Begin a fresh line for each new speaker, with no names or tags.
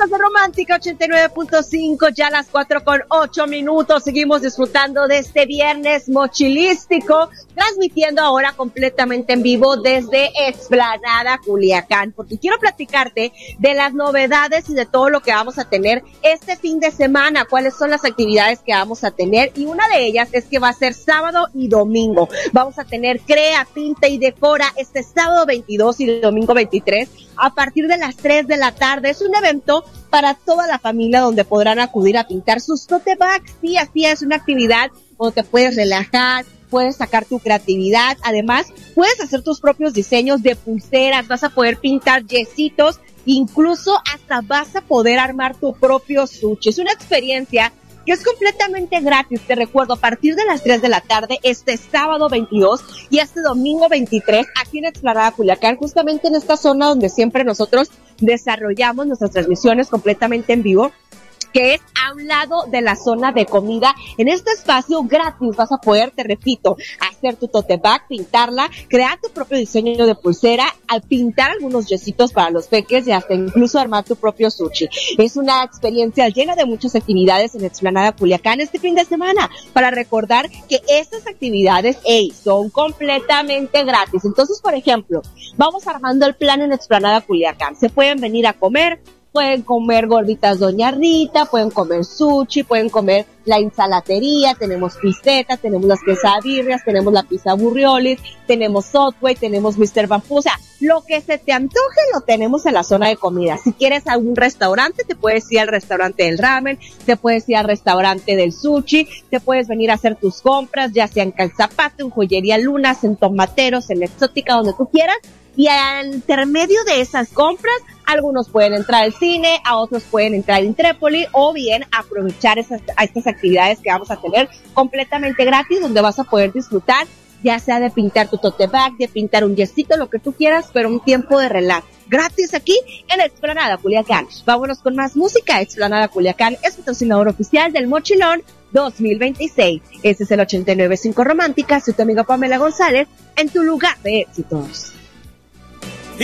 Amigos de Romántica 89.5, ya las 4:08. Seguimos disfrutando de este viernes mochilístico, transmitiendo ahora completamente en vivo desde Explanada Culiacán, porque quiero platicarte de las novedades y de todo lo que vamos a tener este fin de semana, cuáles son las actividades que vamos a tener, y una de ellas es que va a ser sábado y domingo. Vamos a tener Crea, Pinta y Decora este sábado 22 y domingo 23 a partir de las 3 de la tarde. Es un evento para toda la familia donde podrán acudir a pintar sus tote bags. Sí, así es, una actividad donde te puedes relajar, puedes sacar tu creatividad. Además, puedes hacer tus propios diseños de pulseras, vas a poder pintar yesitos, incluso hasta vas a poder armar tu propio sushi. Es una experiencia que es completamente gratis, te recuerdo, a partir de las 3 de la tarde, este sábado 22 y este domingo 23, aquí en Explanada Culiacán, justamente en esta zona donde siempre nosotros desarrollamos nuestras transmisiones completamente en vivo, que es a un lado de la zona de comida. En este espacio gratis vas a poder, te repito, hacer tu tote bag, pintarla, crear tu propio diseño de pulsera, al pintar algunos yesitos para los peques y hasta incluso armar tu propio sushi. Es una experiencia llena de muchas actividades en Explanada Culiacán este fin de semana, para recordar que estas actividades, son completamente gratis. Entonces, por ejemplo, vamos armando el plan en Explanada Culiacán. Se pueden venir a comer, pueden comer gorditas Doña Rita, pueden comer sushi, pueden comer la ensalatería, tenemos pisteta, tenemos las quesabirrias, tenemos la pizza burriolis, tenemos Subway, tenemos Mr. Bamboo. O sea, lo que se te antoje lo tenemos en la zona de comida. Si quieres algún restaurante, te puedes ir al restaurante del ramen, te puedes ir al restaurante del sushi, te puedes venir a hacer tus compras, ya sea en Calzapate, en Joyería Lunas, en Tomateros, en Exótica, donde tú quieras. Y al intermedio de esas compras, algunos pueden entrar al cine, a otros pueden entrar en Trépoli, o bien aprovechar estas actividades que vamos a tener completamente gratis, donde vas a poder disfrutar, ya sea de pintar tu tote bag, de pintar un yesito, lo que tú quieras, pero un tiempo de relax. Gratis aquí en Explanada Culiacán. Vámonos con más música. Explanada Culiacán es patrocinador oficial del Mochilón 2026. Este es el 89.5 Romántica, soy tu amiga Pamela González, en tu lugar de éxitos.